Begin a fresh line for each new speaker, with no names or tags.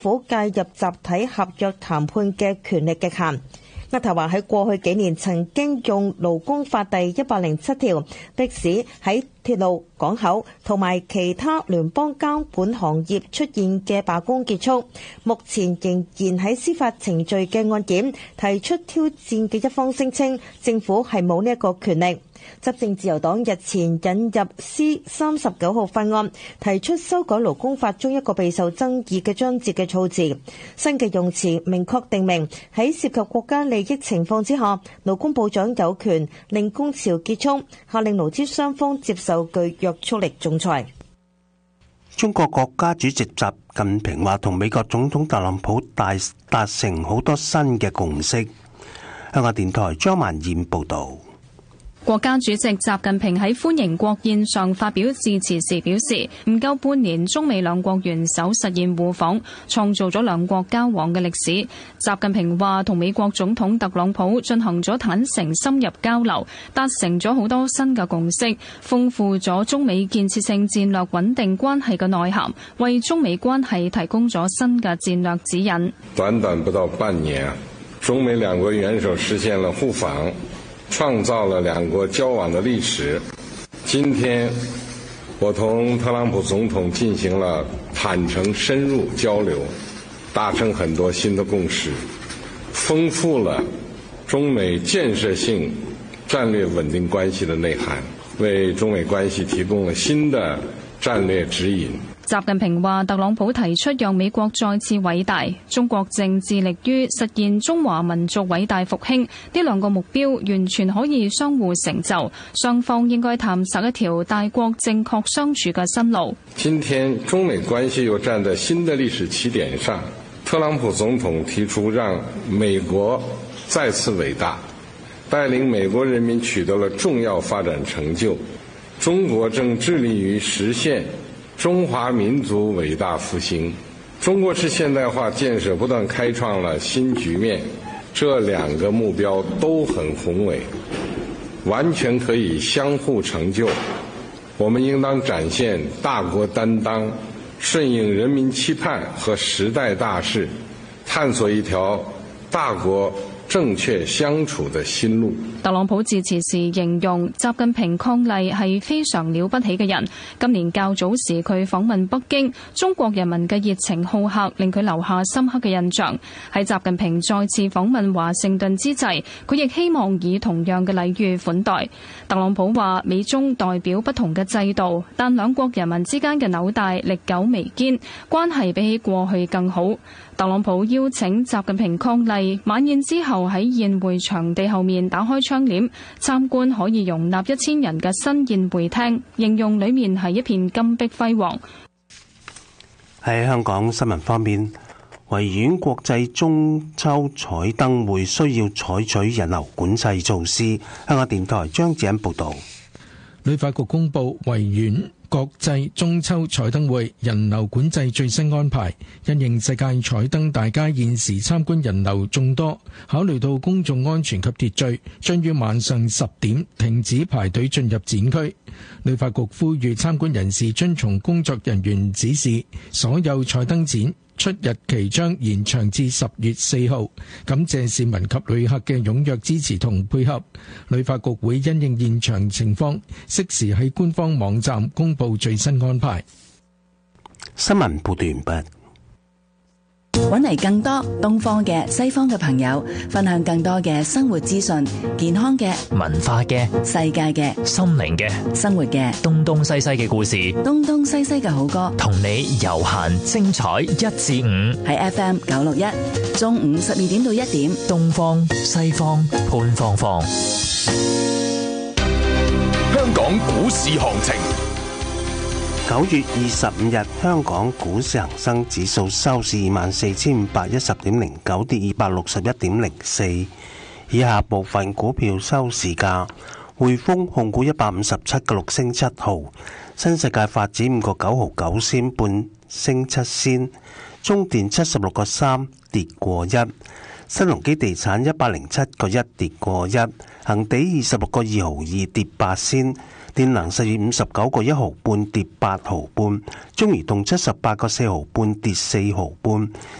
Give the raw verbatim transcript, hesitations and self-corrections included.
府介入集體合約談判嘅權力極限。渥太華喺過去幾年曾經用勞工法第一百零七條迫使喺鐵路、港口同埋其他聯邦監管行業出現嘅罷工結束。目前仍然喺司法程序嘅案件提出挑戰嘅一方聲稱，政府係冇呢一個權力。執政自由黨日前引入 C 三十九號法案，提出修改勞工法中一個備受爭議嘅章節嘅措辭。新嘅用詞明確定明喺涉及國家利益情況之下，勞工部長有權令工潮結束，下令勞資雙方接受具約束力仲裁。
中國國家主席習近平話同美國總統特朗普達達成好多新嘅共識。香港電台張萬燕報導。
國家主席習近平喺歡迎國宴上發表致辭時表示，唔夠半年，中美兩國元首實現互訪，創造咗兩國交往嘅歷史。習近平話，同美國總統特朗普進行咗坦誠深入交流，達成咗好多新嘅共識，豐富咗中美建設性戰略穩定關係嘅內涵，為中美關係提供咗新嘅戰略指引。
短短不到半年，中美兩國元首實現了互訪，創造了兩國交往的歷史。今天，我同特朗普總統進行了坦誠深入交流，達成很多新的共識，豐富了中美建設性戰略穩定關係的內涵，為中美關係提供了新的戰略指引。
習近平話，特朗普提出讓美國再次偉大，中國正致力於實現中華民族偉大復興，呢兩個目標完全可以相互成就，雙方應該探索一條大國正確相處嘅新路。
今天中美關係又站在新的歷史起點上，特朗普總統提出讓美國再次偉大，帶領美國人民取得了重要發展成就，中國正致力於實現中華民族偉大復興，中國式現代化建設不斷開創了新局面，這兩個目標都很宏偉，完全可以相互成就。我們應當展現大國擔當，順應人民期盼和時代大勢，探索一條大國正確相處的新路。
特朗普致辭時形容習近平伉儷係非常了不起嘅人。今年較早時佢訪問北京，中國人民嘅熱情好客令佢留下深刻嘅印象。喺習近平再次訪問華盛頓之際，佢亦希望以同樣嘅禮遇款待。特朗普話，美中代表不同嘅制度，但兩國人民之間嘅紐帶歷久彌堅，關係比起過去更好。特朗普邀請習近平伉儷，晚宴之後喺宴會場地後面打開窗簾，參觀可以容納一千人嘅新宴會廳，形容裡面係一片金碧輝煌。
喺香港新聞方面，維園國際中秋彩燈會需要採取人流管制措施。香港電台張子欣報導。
旅發局公布維園國際中秋彩燈會人流管制最新安排，因應世界彩燈大街現時參觀人流眾多，考慮到公眾安全及秩序，將於晚上十點停止排隊進入展區。旅發局呼籲參觀人士遵從工作人員指示，所有彩燈展出日期將延長至十月四號，感謝市民及旅客嘅踴躍支持同配合。旅發局會因應現場情況，適時喺官方網站公布最新安排。
新聞報道完畢。
搵嚟更多東方嘅、西方嘅朋友，分享更多嘅生活資訊、健康嘅、
文化嘅、
世界嘅、
心靈嘅、
生活嘅、
東東西西嘅故事，
東東西西嘅好歌，
同你悠閒精彩一至五，
喺 F M 九六一，中午十二點到一點，
東方西方潘芳芳。
香港股市行情。
九月二十五日，香港股市恒生指數收市二萬四千五百一十點零九，跌二百六十一點零四。以下部分股票收市價：匯豐控股一百五十七個六升七毫，新世界發展五個九毫九仙半升七仙，中電七十六個三跌過一，新鴻基地產一百零七個一跌過一，恒地二十六個二毫二跌八仙。 電能實現五十九個一毫半，跌八毫半；中移動七十八個四毫半，跌四毫半；